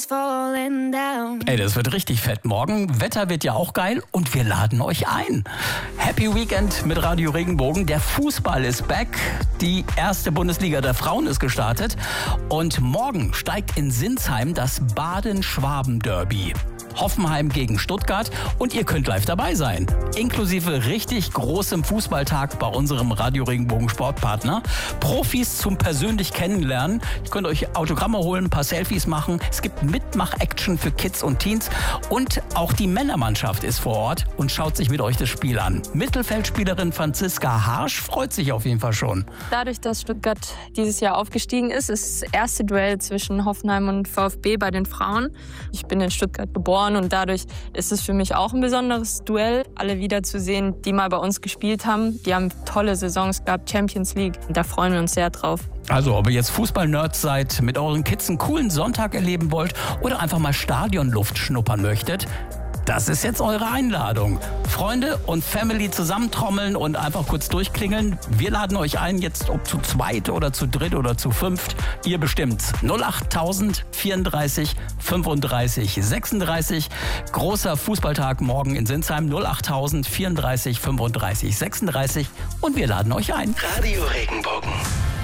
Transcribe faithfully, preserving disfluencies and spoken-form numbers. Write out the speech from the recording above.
Ey, das wird richtig fett morgen. Wetter wird ja auch geil und wir laden euch ein. Happy Weekend mit Radio Regenbogen. Der Fußball ist back. Die erste Bundesliga der Frauen ist gestartet. Und morgen steigt in Sinsheim das Baden-Schwaben-Derby. Hoffenheim gegen Stuttgart und ihr könnt live dabei sein. Inklusive richtig großem Fußballtag bei unserem Radio Regenbogen Sportpartner. Profis zum persönlich kennenlernen. Ihr könnt euch Autogramme holen, ein paar Selfies machen. Es gibt Mitmach-Action für Kids und Teens. Und auch die Männermannschaft ist vor Ort und schaut sich mit euch das Spiel an. Mittelfeldspielerin Franziska Harsch freut sich auf jeden Fall schon. Dadurch, dass Stuttgart dieses Jahr aufgestiegen ist, ist das erste Duell zwischen Hoffenheim und VfB bei den Frauen. Ich bin in Stuttgart geboren. Und dadurch ist es für mich auch ein besonderes Duell, alle wiederzusehen, die mal bei uns gespielt haben. Die haben tolle Saisons gehabt, Champions League. Und da freuen wir uns sehr drauf. Also, ob ihr jetzt Fußball-Nerds seid, mit euren Kids einen coolen Sonntag erleben wollt oder einfach mal Stadionluft schnuppern möchtet, das ist jetzt eure Einladung. Freunde und Family zusammentrommeln und einfach kurz durchklingeln. Wir laden euch ein, jetzt ob zu zweit oder zu dritt oder zu fünft. Ihr bestimmt's. null acht tausend vierunddreißig fünfunddreißig sechsunddreißig. Großer Fußballtag morgen in Sinsheim. null acht tausend vierunddreißig fünfunddreißig sechsunddreißig. Und wir laden euch ein. Radio Regenbogen.